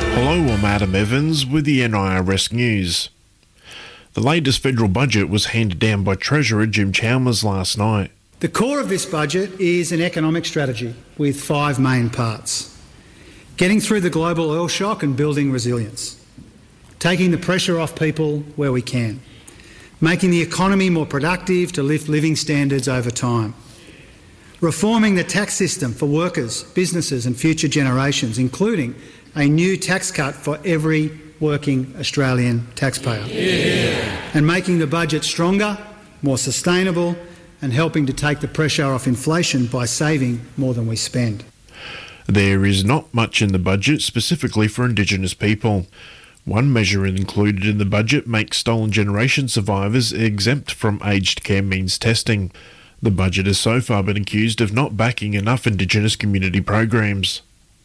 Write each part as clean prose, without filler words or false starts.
Hello, I'm Adam Evans with the NIRS News. The latest federal budget was handed down by Treasurer Jim Chalmers last night. The core of this budget is an economic strategy with 5 main parts. Getting through the global oil shock and building resilience. Taking the pressure off people where we can. Making the economy more productive to lift living standards over time. Reforming the tax system for workers, businesses and future generations, including a new tax cut for every working Australian taxpayer. Yeah. And making the budget stronger, more sustainable and helping to take the pressure off inflation by saving more than we spend. There is not much in the budget specifically for Indigenous people. One measure included in the budget makes stolen generation survivors exempt from aged care means testing. The budget has so far been accused of not backing enough Indigenous community programs.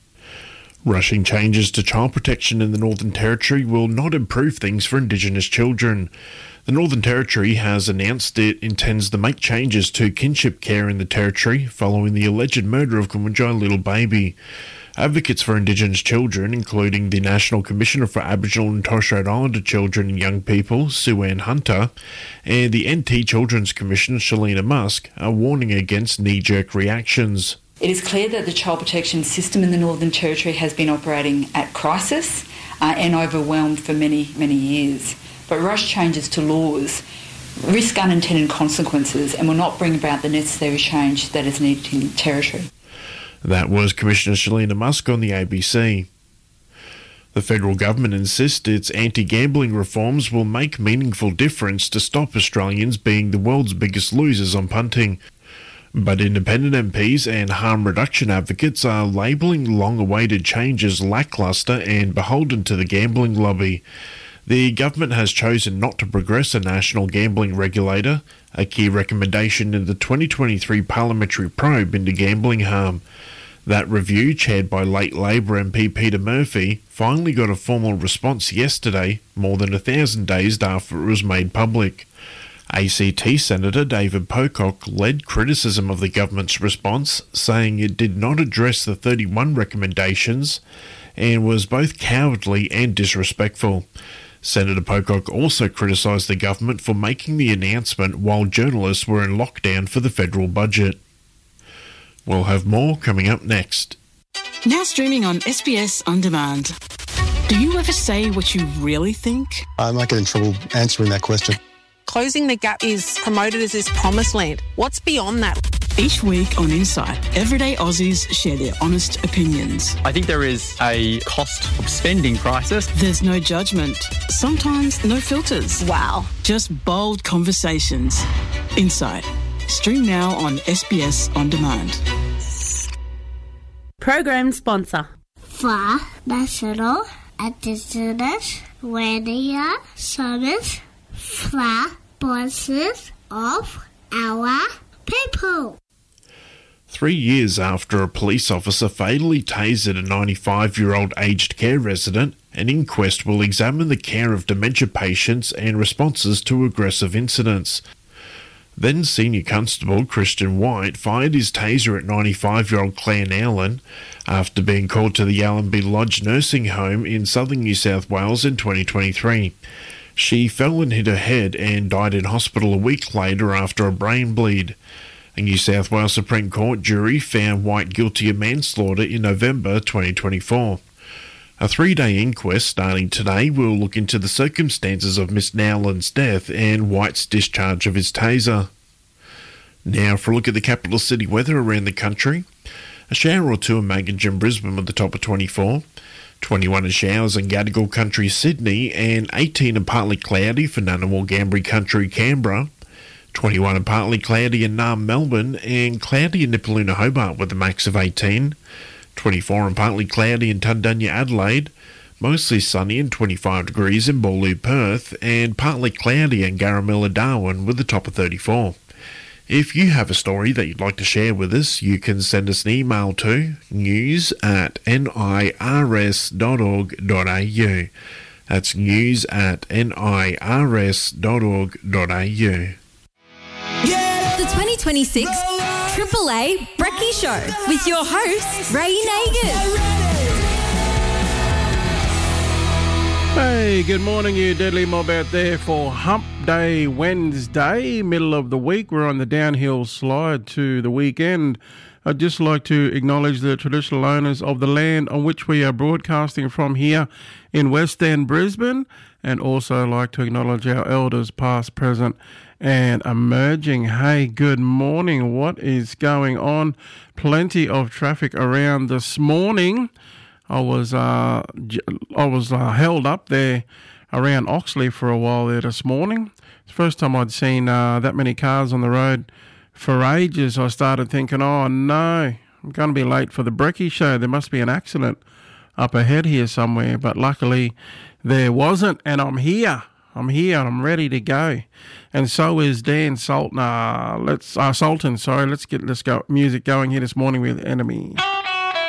Rushing changes to child protection in the Northern Territory will not improve things for Indigenous children. The Northern Territory has announced it intends to make changes to kinship care in the Territory following the alleged murder of Kumanjai little baby. Advocates for Indigenous children, including the National Commissioner for Aboriginal and Torres Strait Islander Children and Young People, Sue Ann Hunter, and the NT Children's Commissioner, Shalina Musk, are warning against knee-jerk reactions. It is clear that the child protection system in the Northern Territory has been operating at crisis and overwhelmed for many, many years. But rush changes to laws risk unintended consequences and will not bring about the necessary change that is needed in the Territory. That was Commissioner Shalina Musk on the ABC. The federal government insists its anti-gambling reforms will make meaningful difference to stop Australians being the world's biggest losers on punting. But independent MPs and harm reduction advocates are labelling long-awaited changes lacklustre and beholden to the gambling lobby. The government has chosen not to progress a national gambling regulator, a key recommendation in the 2023 parliamentary probe into gambling harm. That review, chaired by late Labor MP Peter Murphy, finally got a formal response yesterday, more than 1,000 days after it was made public. ACT Senator David Pocock led criticism of the government's response, saying it did not address the 31 recommendations and was both cowardly and disrespectful. Senator Pocock also criticised the government for making the announcement while journalists were in lockdown for the federal budget. We'll have more coming up next. Now streaming on SBS On Demand. Do you ever say what you really think? I might get in trouble answering that question. Closing the Gap is promoted as this promised land. What's beyond that? Each week on Insight, everyday Aussies share their honest opinions. I think there is a cost of spending crisis. There's no judgment, sometimes no filters. Wow. Just bold conversations. Insight. Stream now on SBS On Demand. Program sponsor. For National Indigenous Radio Service. For voices of our people. 3 years after a police officer fatally tasered a 95-year-old aged care resident, an inquest will examine the care of dementia patients and responses to aggressive incidents. Then Senior Constable Christian White fired his taser at 95-year-old Claire Nowlin after being called to the Allenby Lodge nursing home in southern New South Wales in 2023. She fell and hit her head and died in hospital a week later after a brain bleed. A New South Wales Supreme Court jury found White guilty of manslaughter in November 2024. A 3-day inquest starting today will look into the circumstances of Miss Nowlin's death and White's discharge of his taser. Now for a look at the capital city weather around the country. A shower or two in Maginge and Brisbane with the top of 24. 21 in showers in Gadigal Country, Sydney, and 18 and partly cloudy for Ngunnawal Ngambri Country, Canberra. 21 and partly cloudy in Naarm, Melbourne, and cloudy in Nipaluna, Hobart with a max of 18. 24 and partly cloudy in Tundunya, Adelaide. Mostly sunny and 25 degrees in Boorloo, Perth, and partly cloudy in Garamilla, Darwin with a top of 34. If you have a story that you'd like to share with us, you can send us an email to news@nirs.org.au. That's news@nirs.org.au. The 2026 Triple A Brekkie Show with your host, Ray Nagin. Hey, good morning, you deadly mob out there for Hump Day Wednesday, middle of the week. We're on the downhill slide to the weekend. I'd just like to acknowledge the traditional owners of the land on which we are broadcasting from here in West End, Brisbane, and also like to acknowledge our elders past, present and emerging. Hey, good morning. What is going on? Plenty of traffic around this morning. I was held up there around Oxley for a while there this morning. It's the first time I'd seen that many cars on the road for ages. I started thinking, oh no, I'm going to be late for the Brekkie show. There must be an accident up ahead here somewhere. But luckily there wasn't, and I'm here and I'm ready to go. And so is Dan Sultan. Let's get music going here this morning with Enemy.